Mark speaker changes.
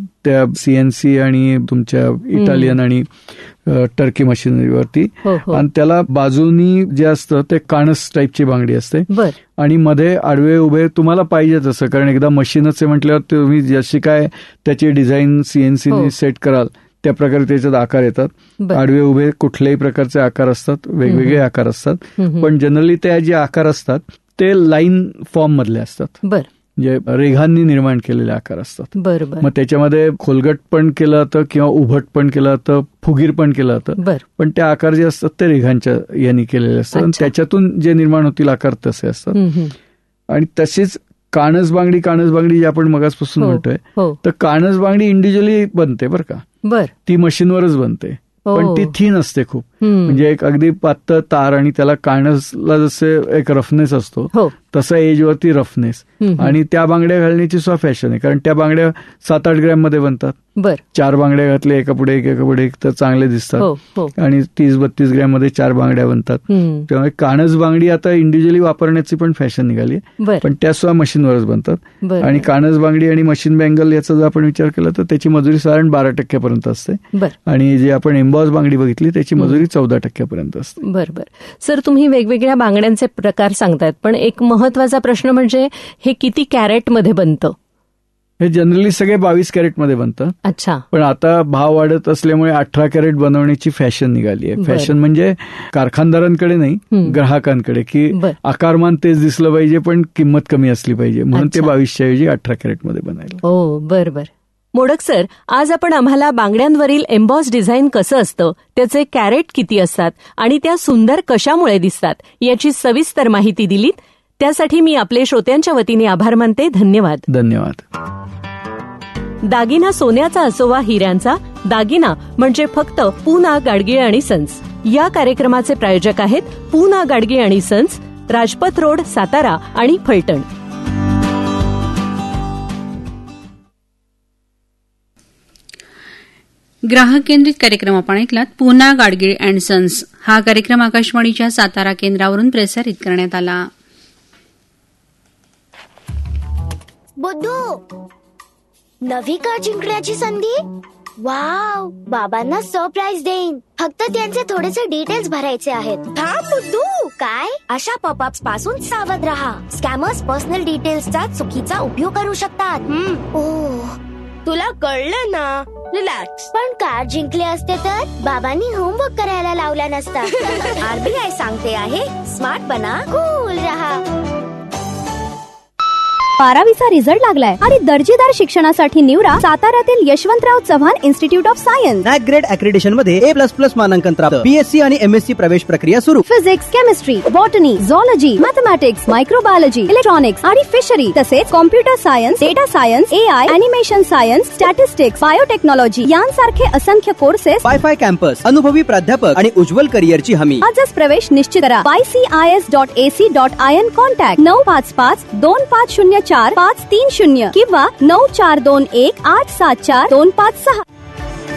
Speaker 1: त्या CNC आणि तुमच्या इटालियन आणि टर्की मशिनरीवरती. आणि त्याला बाजूनी जे असतं ते काणस टाईपची बांगडी असते आणि मध्ये आडवे उभे तुम्हाला पाहिजे तसं, कारण एकदा मशीनच आहे म्हटल्यावर तुम्ही जशी काय त्याची डिझाईन CNC सेट कराल त्या प्रकारे त्याच्यात आकार येतात. आडवे उभे कुठल्याही प्रकारचे आकार असतात, वेगवेगळे आकार असतात, पण जनरली ते जे आकार असतात ते लाईन फॉर्म मधले असतात, म्हणजे रेघांनी निर्माण केलेले आकार असतात. मग त्याच्यामध्ये खोलगट पण केलं जातं किंवा उभट पण केलं जातं, फुगीर पण केलं जातं, पण ते आकार जे असतात ते रेघांच्या यांनी केलेले असतात आणि त्याच्यातून जे निर्माण होतील आकार तसे असतात. आणि तशीच काणस बांगडी जी आपण मगासपासून म्हणतोय, तर काणस बांगडी इंडिव्हिज्युअली बनते बरं का, ती मशीनवरच बनते, पण ती थीन असते खूप, म्हणजे एक अगदी पातळ तार आणि त्याला काणसला जसे एक रफनेस असतो तसा एजवरती रफनेस. आणि त्या बांगड्या घालण्याची सुद्धा फॅशन आहे, कारण त्या बांगड्या 7-8 ग्रॅम मध्ये बनतात. 4 बांगड्या घातल्या एका पुढे एक तर चांगले दिसतात, आणि 30-32 ग्रॅम मध्ये 4 बांगड्या बनतात. त्यामुळे काणस बांगडी आता इंडिव्हिज्युअली वापरण्याची पण फॅशन निघाली, पण त्या सुद्धा मशीनवरच बनतात. आणि काणस बांगडी आणि मशीन बँगल याचा जर आपण विचार केला तर त्याची मजुरी साधारण 12% असते, आणि जे आपण एम्बॉस बांगडी बघितली त्याची मजुरी 14% असते.
Speaker 2: बरोबर. सर, तुम्ही वेगवेगळ्या बांगड्यांचे प्रकार सांगतायत, पण एक महत्वाचा प्रश्न म्हणजे हे किती कॅरेट मध्ये बनतं?
Speaker 1: हे जनरली सगळे 22 कॅरेटमध्ये बनतं.
Speaker 2: अच्छा.
Speaker 1: पण आता भाव वाढत असल्यामुळे 18 कॅरेट बनवण्याची फॅशन निघाली आहे. फॅशन म्हणजे कारखानदारांकडे नाही, ग्राहकांकडे, की आकारमान तेच दिसलं पाहिजे पण किंमत कमी असली पाहिजे, म्हणून ते 22च्या ऐवजी 18 कॅरेटमध्ये बनायला.
Speaker 2: हो, बरोबर. मोडक सर, आज आपण आम्हाला बांगड्यांवरील एम्बॉस डिझाईन कसं असतं, त्याचे कॅरेट किती असतात आणि त्या सुंदर कशामुळे दिसतात याची सविस्तर माहिती दिलीत. त्यासाठी मी आपले श्रोत्यांच्या वतीने आभार मानते. धन्यवाद.
Speaker 1: धन्यवाद.
Speaker 2: दागिना सोन्याचा असो वा हिऱ्यांचा, दागिना म्हणजे फक्त पूना गाडगीळ आणि सन्स. या कार्यक्रमाचे प्रायोजक आहेत पूना गाडगीळ आणि सन्स, राजपथ रोड, सातारा आणि फलटण.
Speaker 3: ग्राहक केंद्रित कार्यक्रम आपण ऐकलात. पूना गाडगीळ अँड सन्स हा कार्यक्रम आकाशवाणीच्या सातारा केंद्रावरून प्रसारित करण्यात आला.
Speaker 4: बुद्धू, नवी कार जिंकण्याची संधी. वाव, बाबांना सरप्राईज देईन. फक्त त्यांचे थोडेसे डिटेल्स भरायचे आहेत. थांब बुद्धू. काय? अशा पॉपअप्स पासून सावध राहा. स्कॅमर्स पर्सनल डिटेल्सचा चुकीचा उपयोग करू शकतात. ओह, तुला कळलं ना. रिलॅक्स. पण कार जिंकले असते तर बाबांनी होमवर्क करायला लावला नसता. RBI सांगते आहे, स्मार्ट बना, कूल रहा.
Speaker 5: 12वीचा रिझल्ट लागलाय आणि दर्जेदार शिक्षणासाठी निवडा साताऱ्यातील Yashwantrao Chavan institute of science.
Speaker 6: NAAC grade accreditation मध्ये A++ मानांकन प्राप्त. BSc आणि MSc प्रवेश प्रक्रिया सुरू.
Speaker 5: Physics, chemistry, botany, झॉलॉजी, mathematics, microbiology, electronics आणि फिशरी, तसेच computer science, data science, AI, animation science, statistics, biotechnology यांसारखे असंख्य कोर्सेस.
Speaker 6: वायफाय कॅम्पस, अनुभवी प्राध्यापक आणि उज्ज्वल करिअरची हमी.
Speaker 5: आजच प्रवेश निश्चित करा. ycis.ac.in. कॉन्टॅक्ट 955-250-530 किंवा 9421-874-256.